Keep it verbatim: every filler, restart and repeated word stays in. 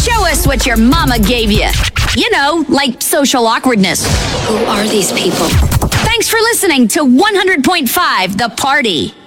Show us what your mama gave you. You know, like social awkwardness. Who are these people? Thanks for listening to one hundred point five The Party.